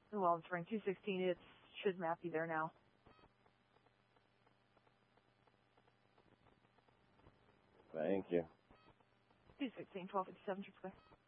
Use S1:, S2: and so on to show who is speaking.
S1: Well, it's ring 216. It should map you there now.
S2: Thank you.
S1: 216, 1257, triple clear.